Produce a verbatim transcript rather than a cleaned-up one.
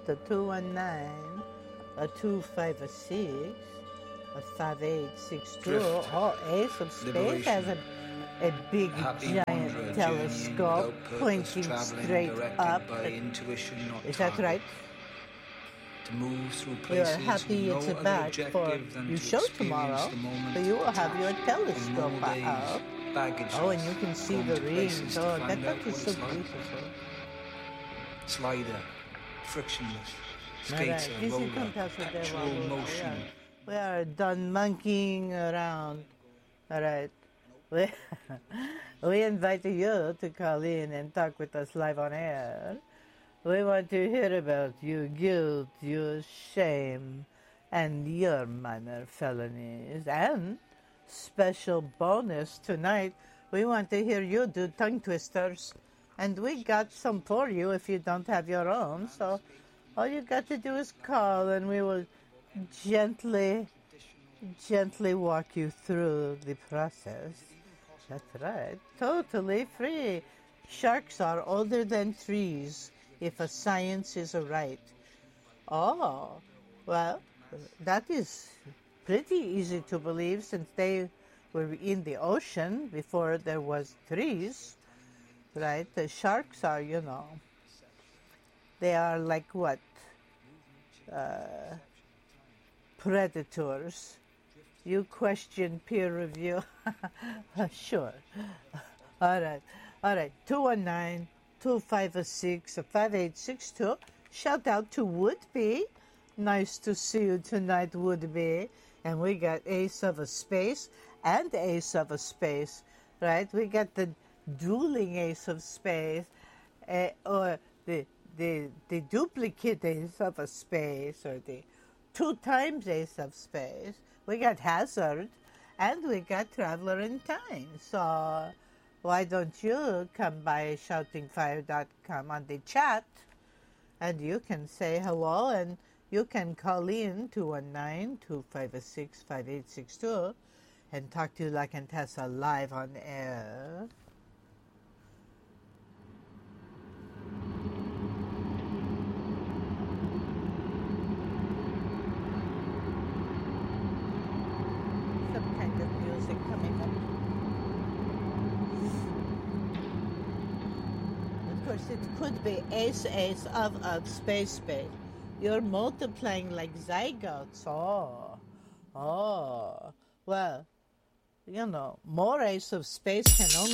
The two one nine, a two five six, a five eight six two. Oh, Ace of Spades has a, a big giant telescope pointing straight up. Is that right? To move through You're places happy no it's other back objective for than you to show experience tomorrow, the moment, so you will have your telescope old days, out. baggage, Oh, and you can see going the to places rings. to Oh, find that out is what so it's like. beautiful. Slider, frictionless, All skates right, are this is roller, Contessa de actual Valor. We motion. are, we are done monkeying around. All right. We, we invite you to call in and talk with us live on air. We want to hear about your guilt, your shame, and your minor felonies. And special bonus tonight, we want to hear you do tongue twisters. And we got some for you if you don't have your own. So all you got to do is call and we will gently, gently walk you through the process. That's right. Totally free. Sharks are older than trees if a science is right. Oh, well, that is pretty easy to believe since they were in the ocean before there was trees, right? The sharks are, you know, they are like what? Uh, predators. You question peer review? Sure. All right. All right. two one nine, two five six, five eight six two. Shout out to Woodby. Nice to see you tonight, Woodby. And we got Ace of a Space and Ace of a Space, right? We got the dueling Ace of Space, uh, or the, the, the duplicate Ace of a Space, or the two times Ace of Space. We got Hazard, and we got Traveler in Time. So why don't you come by shouting fire dot com on the chat, and you can say hello, and you can call in two one nine, two five six, five eight six two and talk to La Contessa live on air. Some kind of music coming up. Of course, it could be Ace Ace of, of Space Space. You're multiplying like zygotes. Oh, oh. Well, you know, more Ace of Space can only